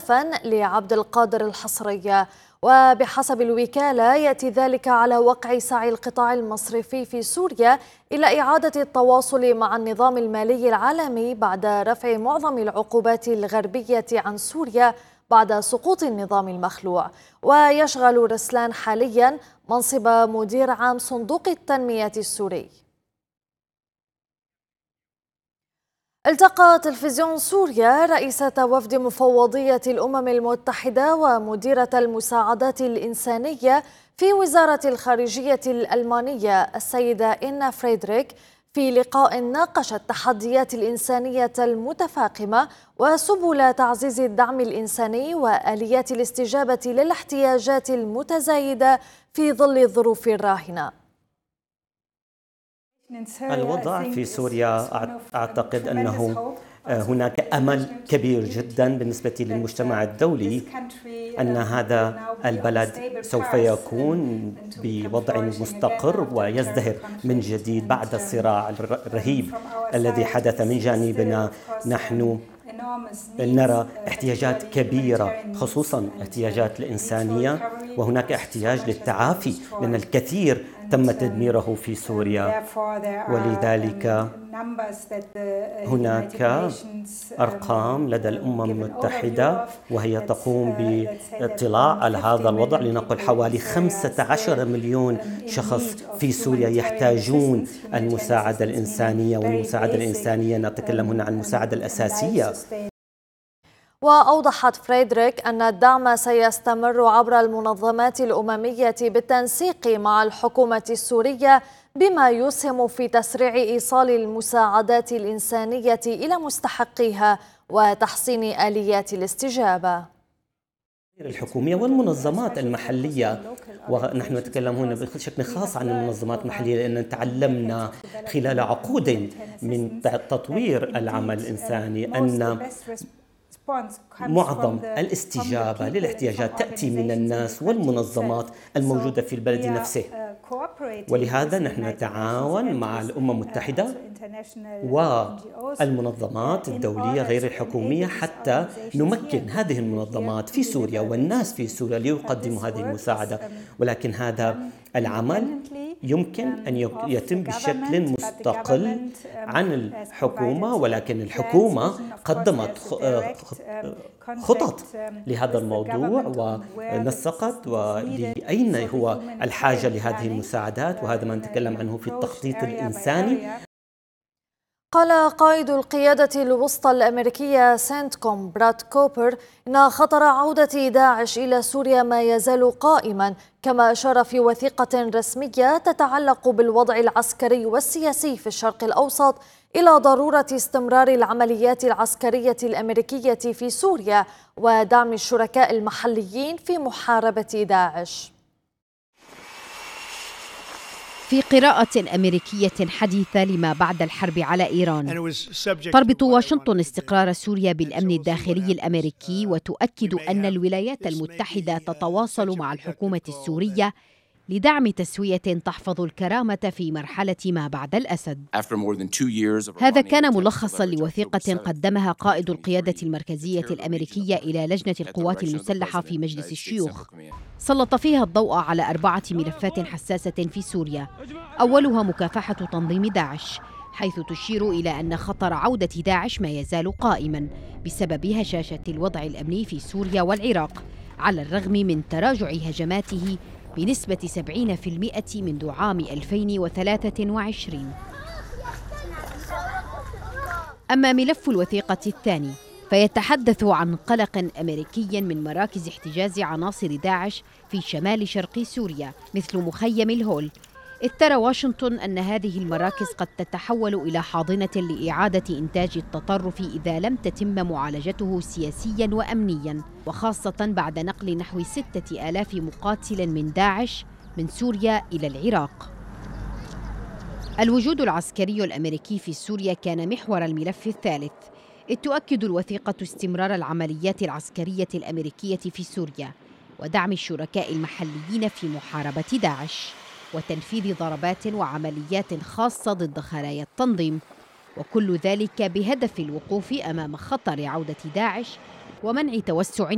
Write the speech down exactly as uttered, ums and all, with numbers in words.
ملفا لعبد القادر الحصري. وبحسب الوكالة يأتي ذلك على وقع سعي القطاع المصرفي في سوريا إلى إعادة التواصل مع النظام المالي العالمي بعد رفع معظم العقوبات الغربية عن سوريا بعد سقوط النظام المخلوع. ويشغل رسلان حاليا منصب مدير عام صندوق التنمية السوري. التقى تلفزيون سوريا رئيسة وفد مفوضية الأمم المتحدة ومديرة المساعدات الإنسانية في وزارة الخارجية الألمانية السيدة إنا فريدريك في لقاء ناقش التحديات الإنسانية المتفاقمة وسبل تعزيز الدعم الإنساني وآليات الاستجابة للاحتياجات المتزايدة في ظل الظروف الراهنة. الوضع في سوريا أعتقد أنه هناك أمل كبير جدا بالنسبة للمجتمع الدولي أن هذا البلد سوف يكون بوضع مستقر ويزدهر من جديد بعد الصراع الرهيب الذي حدث من جانبنا. نحن نرى احتياجات كبيرة خصوصا احتياجات الإنسانية، وهناك احتياج للتعافي لأن الكثير تم تدميره في سوريا، ولذلك هناك أرقام لدى الأمم المتحدة وهي تقوم باطلاع على هذا الوضع. لنقل حوالي خمسة عشر مليون شخص في سوريا يحتاجون المساعدة الإنسانية، والمساعدة الإنسانية نتكلم هنا عن المساعدة الأساسية. وأوضحت فريدريك أن الدعم سيستمر عبر المنظمات الأممية بالتنسيق مع الحكومة السورية بما يسهم في تسريع إيصال المساعدات الإنسانية إلى مستحقيها وتحسين آليات الاستجابة. الحكومية والمنظمات المحلية، ونحن نتكلم هنا بشكل خاص عن المنظمات المحلية لأن تعلمنا خلال عقود من تطوير العمل الإنساني أن معظم الاستجابة للاحتياجات تأتي من الناس والمنظمات الموجودة في البلد نفسه، ولهذا نحن نتعاون مع الأمم المتحدة والمنظمات الدولية غير الحكومية حتى نمكن هذه المنظمات في سوريا والناس في سوريا ليقدموا هذه المساعدة. ولكن هذا العمل يمكن أن يتم بشكل مستقل عن الحكومة، ولكن الحكومة قدمت خطط لهذا الموضوع ونسقت ولأين هو الحاجة لهذه المساعدات، وهذا ما نتكلم عنه في التخطيط الإنساني. قال قائد القيادة الوسطى الأمريكية سنتكوم براد كوبر إن خطر عودة داعش إلى سوريا ما يزال قائما، كما أشار في وثيقة رسمية تتعلق بالوضع العسكري والسياسي في الشرق الأوسط إلى ضرورة استمرار العمليات العسكرية الأمريكية في سوريا ودعم الشركاء المحليين في محاربة داعش. في قراءة أمريكية حديثة لما بعد الحرب على إيران، تربط واشنطن استقرار سوريا بالأمن الداخلي الأمريكي، وتؤكد أن الولايات المتحدة تتواصل مع الحكومة السورية لدعم تسوية تحفظ الكرامة في مرحلة ما بعد الأسد. هذا كان ملخصاً لوثيقة قدمها قائد القيادة المركزية الأمريكية إلى لجنة القوات المسلحة في مجلس الشيوخ، سلط فيها الضوء على أربعة ملفات حساسة في سوريا، أولها مكافحة تنظيم داعش، حيث تشير إلى أن خطر عودة داعش ما يزال قائماً بسبب هشاشة الوضع الأمني في سوريا والعراق، على الرغم من تراجع هجماته بنسبة سبعين بالمئة منذ عام ألفين وثلاثة وعشرين. أما ملف الوثيقة الثاني فيتحدث عن قلق أمريكي من مراكز احتجاز عناصر داعش في شمال شرق سوريا مثل مخيم الهول، إذ ترى واشنطن أن هذه المراكز قد تتحول إلى حاضنة لإعادة إنتاج التطرف إذا لم تتم معالجته سياسياً وأمنياً، وخاصة بعد نقل نحو ستة آلاف مقاتل من داعش من سوريا إلى العراق. الوجود العسكري الأمريكي في سوريا كان محور الملف الثالث، إذ تؤكد الوثيقة استمرار العمليات العسكرية الأمريكية في سوريا ودعم الشركاء المحليين في محاربة داعش وتنفيذ ضربات وعمليات خاصة ضد خلايا التنظيم، وكل ذلك بهدف الوقوف أمام خطر عودة داعش ومنع توسع